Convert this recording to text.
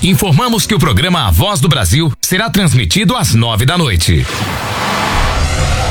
informamos que o programa A Voz do Brasil será transmitido às 9 da noite.